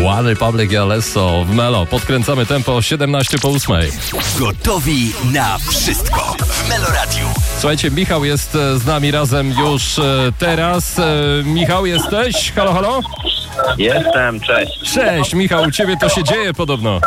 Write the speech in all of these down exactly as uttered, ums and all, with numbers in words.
One Republic i Alesso w Melo. Podkręcamy tempo siedemnaście po ósmej. Gotowi na wszystko w Melo Radiu. Słuchajcie, Michał jest z nami razem już teraz. Michał, jesteś? Halo, halo? Jestem, cześć. Cześć, Michał, u ciebie to się dzieje podobno.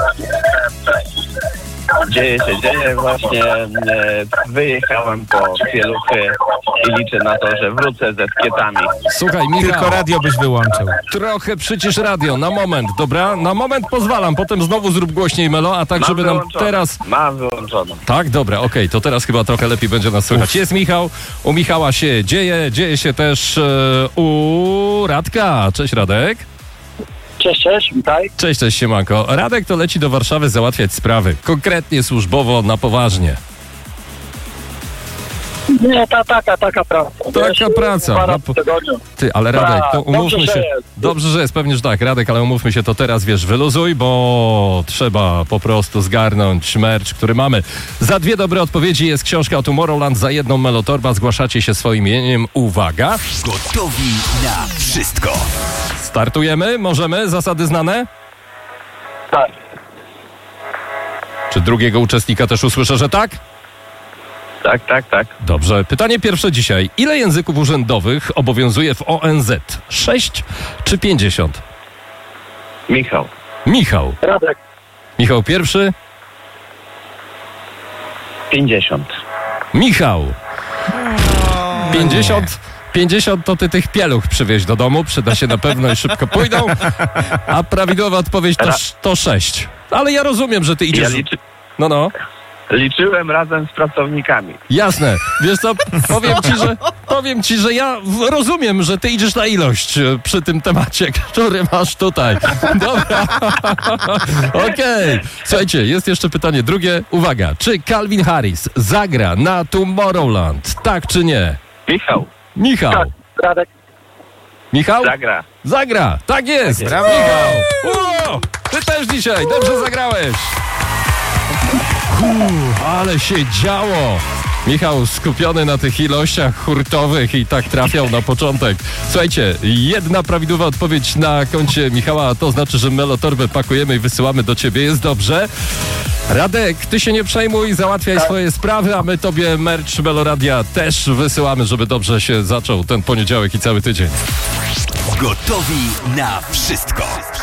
Dzieje się, dzieje. Właśnie e, wyjechałem po pieluchy i liczę na to, że wrócę ze skietami. Słuchaj, Michał, Tylko radio byś wyłączył. trochę przycisz radio, na moment, dobra? Na moment pozwalam, potem znowu zrób głośniej Melo, a tak, Mam żeby nam wyłączone. teraz... Mam wyłączoną. Tak, dobra, okej, to teraz chyba trochę lepiej będzie nas słychać. Jest Michał, u Michała się dzieje, dzieje się też e, u Radka. Cześć, Radek. Cześć, cześć, witaj. Cześć, cześć, siemanko. Radek to leci do Warszawy załatwiać sprawy, konkretnie służbowo, na poważnie. Nie, ta, taka, taka praca. Taka Wiesz, praca. dwa Na razy po- w tygodniu. Ty, ale Radek, to Tak, umówmy dobrze, się. że jest. Dobrze, że jest, pewnie, że tak, Radek, ale umówmy się to teraz, wiesz, wyluzuj, bo trzeba po prostu zgarnąć merch, który mamy. Za dwie dobre odpowiedzi jest książka o Tomorrowland, za jedną Melotorba. Zgłaszacie się swoim imieniem. Uwaga. Gotowi na wszystko. Startujemy, możemy, zasady znane? Tak. Czy drugiego uczestnika też usłyszę, że tak? Tak, tak, tak. Dobrze. Pytanie pierwsze dzisiaj. Ile języków urzędowych obowiązuje w O N Z? Sześć czy pięćdziesiąt? Michał. Michał. Radek. Michał pierwszy. pięćdziesiąt. Michał. pięćdziesiąt. pięćdziesiąt to ty tych pieluch przywieź do domu, przyda się na pewno i szybko pójdą. A prawidłowa odpowiedź to, sz- to sześć. Ale ja rozumiem, że ty Ja idziesz... liczy, No, no. liczyłem razem z pracownikami. Jasne. Wiesz co, powiem ci, że powiem ci, że ja w- rozumiem, że ty idziesz na ilość e, przy tym temacie, który masz tutaj. Dobra. Okej. Słuchajcie, jest jeszcze pytanie drugie. Uwaga. Czy Calvin Harris zagra na Tomorrowland? Tak czy nie? Michał. Michał. Tak, Radek. Michał? Zagra. Zagra. Tak jest. Brawo. Michał. Ło, ty też dzisiaj. Dobrze zagrałeś. Uff, ale się działo. Michał skupiony na tych ilościach hurtowych i tak trafiał na początek. Słuchajcie, jedna prawidłowa odpowiedź na koncie Michała, to znaczy, że Melotorbę pakujemy i wysyłamy do ciebie. Jest dobrze. Radek, ty się nie przejmuj, załatwiaj swoje sprawy, a my tobie merch Meloradia też wysyłamy, żeby dobrze się zaczął ten poniedziałek i cały tydzień. Gotowi na wszystko.